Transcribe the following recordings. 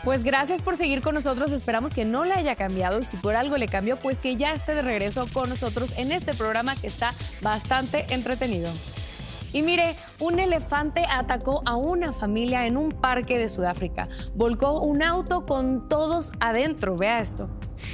Pues gracias por seguir con nosotros, esperamos que no le haya cambiado y si por algo le cambió, pues que ya esté de regreso con nosotros en este programa que está bastante entretenido. Y mire, un elefante atacó a una familia en un parque de Sudáfrica. Volcó un auto con todos adentro, vea esto.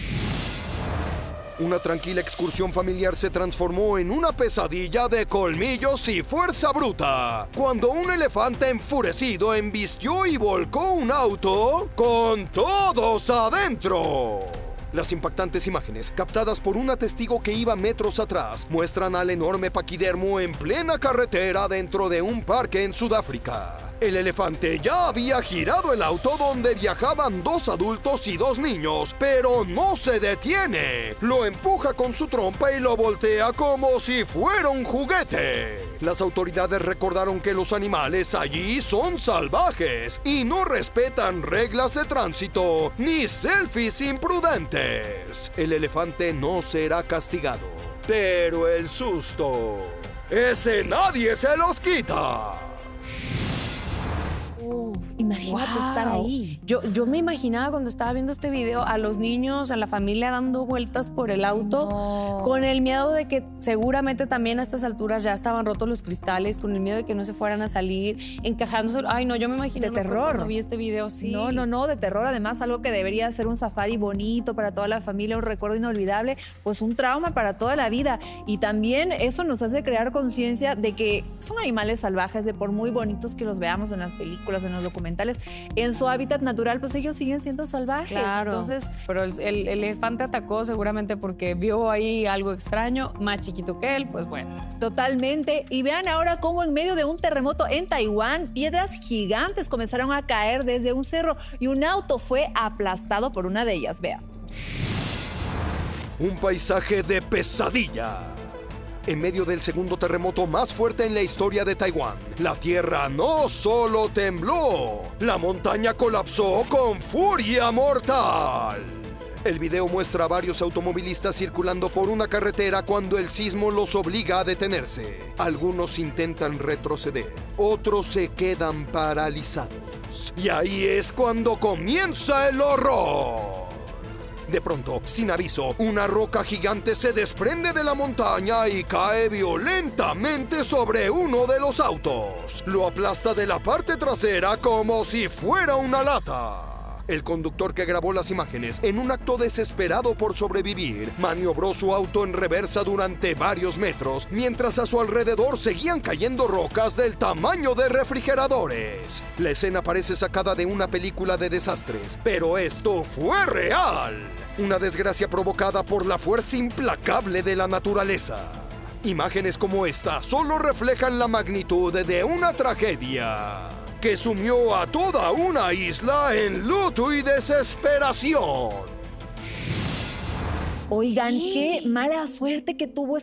Una tranquila excursión familiar se transformó en una pesadilla de colmillos y fuerza bruta, cuando un elefante enfurecido embistió y volcó un auto con todos adentro. Las impactantes imágenes, captadas por una testigo que iba metros atrás, muestran al enorme paquidermo en plena carretera dentro de un parque en Sudáfrica. El elefante ya había girado el auto donde viajaban 2 adultos y 2 niños, pero no se detiene. Lo empuja con su trompa y lo voltea como si fuera un juguete. Las autoridades recordaron que los animales allí son salvajes y no respetan reglas de tránsito ni selfies imprudentes. El elefante no será castigado, pero el susto, ese nadie se los quita. Imagínate estar ahí. Yo me imaginaba cuando estaba viendo este video a los niños, a la familia dando vueltas por el auto, con el miedo de que seguramente también a estas alturas ya estaban rotos los cristales, con el miedo de que no se fueran a salir, encajándose. Ay, no, yo me imaginé de terror. cuando vi este video, sí. No, de terror. Además, algo que debería ser un safari bonito para toda la familia, un recuerdo inolvidable, pues un trauma para toda la vida. Y también eso nos hace crear conciencia de que son animales salvajes, de por muy bonitos que los veamos en las películas, en los documentales, en su hábitat natural, pues ellos siguen siendo salvajes. Claro, entonces, pero el elefante atacó seguramente porque vio ahí algo extraño, más chiquito que él, pues bueno. Totalmente. Y vean ahora cómo en medio de un terremoto en Taiwán, piedras gigantes comenzaron a caer desde un cerro y un auto fue aplastado por una de ellas. Vean. Un paisaje de pesadilla. En medio del segundo terremoto más fuerte en la historia de Taiwán, la tierra no solo tembló, la montaña colapsó con furia mortal. El video muestra a varios automovilistas circulando por una carretera cuando el sismo los obliga a detenerse. Algunos intentan retroceder, otros se quedan paralizados. Y ahí es cuando comienza el horror. De pronto, sin aviso, una roca gigante se desprende de la montaña y cae violentamente sobre uno de los autos. Lo aplasta de la parte trasera como si fuera una lata. El conductor que grabó las imágenes, en un acto desesperado por sobrevivir, maniobró su auto en reversa durante varios metros, mientras a su alrededor seguían cayendo rocas del tamaño de refrigeradores. La escena parece sacada de una película de desastres, pero esto fue real. Una desgracia provocada por la fuerza implacable de la naturaleza. Imágenes como esta solo reflejan la magnitud de una tragedia que sumió a toda una isla en luto y desesperación. Oigan, qué mala suerte que tuvo